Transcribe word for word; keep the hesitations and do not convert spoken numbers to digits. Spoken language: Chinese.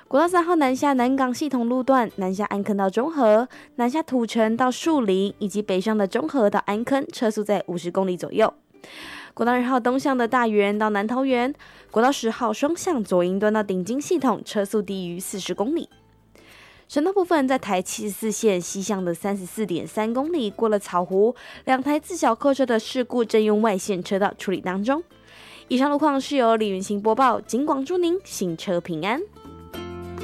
国道三号南下南港系统路段，南下安坑到中和，南下土城到树林，以及北上的中和到安坑，车速在五十公里左右。国道二号东向的大园到南桃园，国道十号双向左营端到顶金系统，车速低于四十公里。省道部分，在台七十四线西向的三十四点三公里，过了草湖，两台自小客车的事故正用外线车道处理当中。以上路况是由李云行播报，警广祝您行车平安。